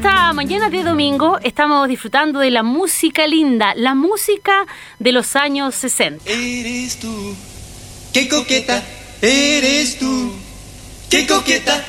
esta mañana de domingo estamos disfrutando de la música linda, la música de los años 60. Eres tú, qué coqueta, eres tú, qué coqueta.